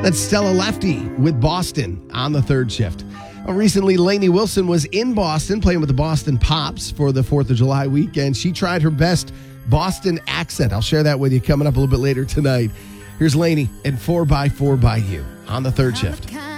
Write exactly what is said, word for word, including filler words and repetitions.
That's Stella Lefty with Boston on the third shift. Well, recently, Lainey Wilson was in Boston playing with the Boston Pops for the fourth of July weekend. She tried her best Boston accent. I'll share that with you coming up a little bit later tonight. Here's Lainey and four by four by You on the third shift.